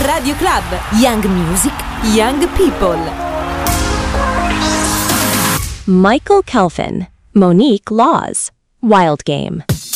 Radio Club. Young music, young people. Michael Kelvin, Monique Laws, Wild Game.